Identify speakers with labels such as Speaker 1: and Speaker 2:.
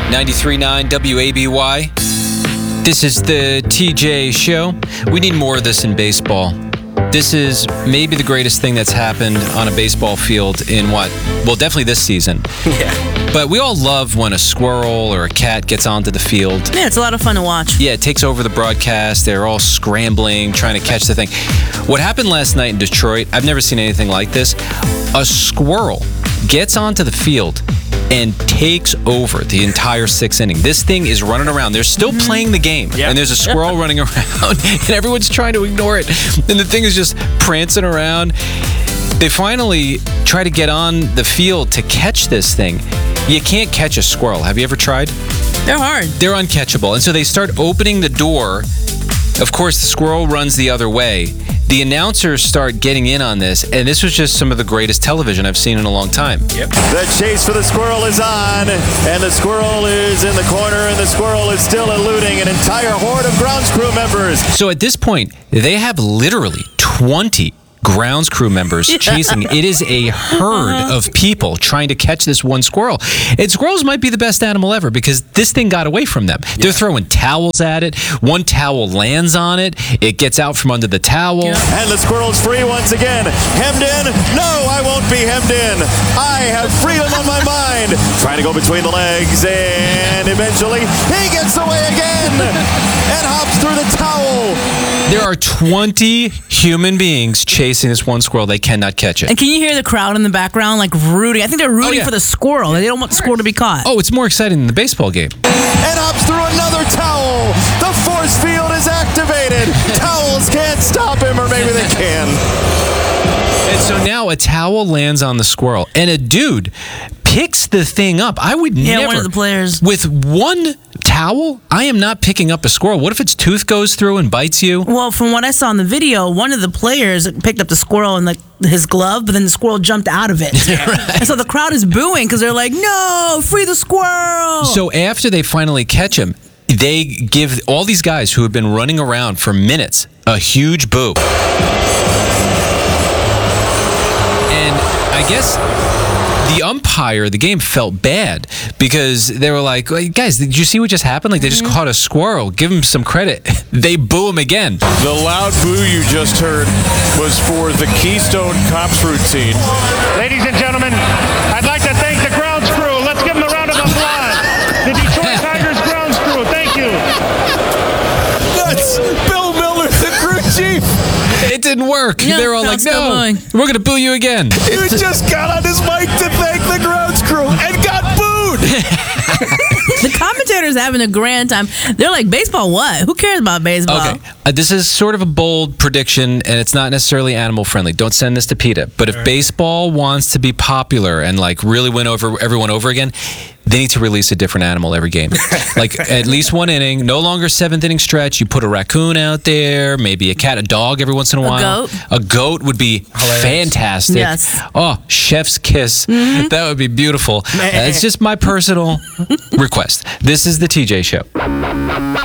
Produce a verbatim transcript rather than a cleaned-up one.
Speaker 1: ninety-three point nine W A B Y. This is the T J Show. We need more of this in baseball. This is maybe the greatest thing that's happened on a baseball field in what? Well, definitely this season.
Speaker 2: Yeah.
Speaker 1: But we all love when a squirrel or a cat gets onto the field.
Speaker 3: Yeah, it's a lot of fun to watch.
Speaker 1: Yeah, it takes over the broadcast. They're all scrambling, trying to catch the thing. What happened last night in Detroit, I've never seen anything like this. A squirrel gets onto the field and takes over the entire sixth inning. This thing is running around. They're still mm-hmm. playing the game. Yep. And there's a squirrel running around, and everyone's trying to ignore it. And the thing is just prancing around. They finally try to get on the field to catch this thing. You can't catch a squirrel. Have you ever tried?
Speaker 3: They're hard.
Speaker 1: They're uncatchable. And so they start opening the door. Of course, the squirrel runs the other way. The announcers start getting in on this, and this was just some of the greatest television I've seen in a long time.
Speaker 4: Yep. The chase for the squirrel is on, and the squirrel is in the corner, and the squirrel is still eluding an entire horde of grounds crew members.
Speaker 1: So at this point, they have literally twenty grounds crew members chasing. It is a herd of people trying to catch this one squirrel. And squirrels might be the best animal ever because this thing got away from them. Yeah. They're throwing towels at it. One towel lands on it. It gets out from under the towel.
Speaker 4: Yeah. And the squirrel's free once again. Hemmed in? No, I won't be hemmed in. I have freedom on my mind. Trying to go between the legs, and eventually he gets away again and hops through the towel.
Speaker 1: There are twenty human beings chasing this one squirrel. They cannot catch it.
Speaker 3: And can you hear the crowd in the background, like rooting? I think they're rooting oh, yeah. for the squirrel. They don't want the squirrel to be caught.
Speaker 1: Oh, it's more exciting than the baseball game.
Speaker 4: And hops through another towel. The force field is activated. Towels can't stop him, or maybe they can.
Speaker 1: And so now a towel lands on the squirrel, and a dude picks the thing up. I would
Speaker 3: yeah,
Speaker 1: never.
Speaker 3: Yeah, one of the players.
Speaker 1: With one towel, I am not picking up a squirrel. What if its tooth goes through and bites you?
Speaker 3: Well, from what I saw in the video, one of the players picked up the squirrel in like his glove, but then the squirrel jumped out of it. Right. And so the crowd is booing because they're like, no, free the squirrel.
Speaker 1: So after they finally catch him, they give all these guys who have been running around for minutes a huge boo. And I guess the umpire, the game felt bad because they were like, guys, did you see what just happened? Like, they just caught a squirrel. Give him some credit. They boo him again.
Speaker 5: The loud boo you just heard was for the Keystone Cops routine.
Speaker 6: Ladies and gentlemen, I'd like to thank the grounds crew. Let's give them a round of applause. The Detroit Tigers grounds crew. Thank you.
Speaker 5: That's Bill Miller, the crew chief.
Speaker 1: It didn't work.
Speaker 3: Yeah,
Speaker 1: they were all like, no, going. we're going to boo you again.
Speaker 5: He just got on his mic to thank the grounds crew and got booed.
Speaker 3: The commentators having a grand time. They're like, baseball what? Who cares about baseball?
Speaker 1: Okay, uh, this is sort of a bold prediction, and it's not necessarily animal friendly. Don't send this to PETA. But if right. baseball wants to be popular and like really win over everyone over again, they need to release a different animal every game. Like at least one inning, no longer seventh inning stretch. You put a raccoon out there, maybe a cat, a dog every once in a, a while.
Speaker 3: Goat.
Speaker 1: A goat would be hilarious. Fantastic.
Speaker 3: Yes.
Speaker 1: Oh, chef's kiss.
Speaker 3: Mm-hmm.
Speaker 1: That would be beautiful. That's just my personal request. This is the T J Show.